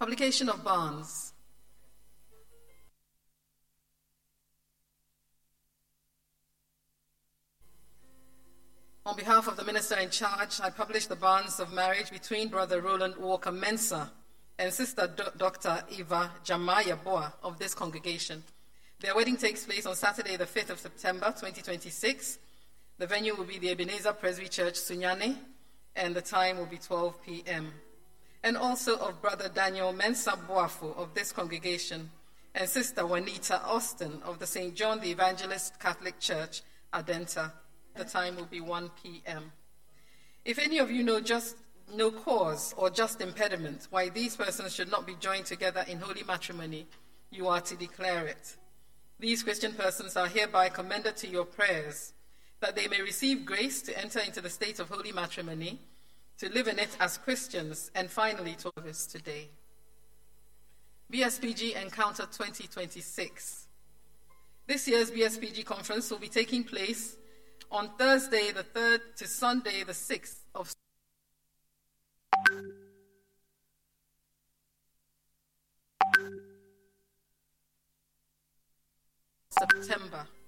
Publication of bonds. On behalf of the minister in charge, I publish the bonds of marriage between Brother Roland Walker Mensah and Sister Dr. Eva Jamaya Boa of this congregation. Their wedding takes place on Saturday, the 5th of September, 2026. The venue will be the Ebenezer Presby Church, Sunyani, and the time will be 12 p.m. And also of Brother Daniel Mensah Boafo of this congregation and Sister Juanita Austin of the St. John the Evangelist Catholic Church, Adenta. The time will be 1 p.m. If any of you know no cause or just impediment why these persons should not be joined together in holy matrimony, you are to declare it. These Christian persons are hereby commended to your prayers, that they may receive grace to enter into the state of holy matrimony, to live in it as Christians, and finally to service today. BSPG Encounter 2026. This year's BSPG conference will be taking place on Thursday the 3rd to Sunday the 6th of September.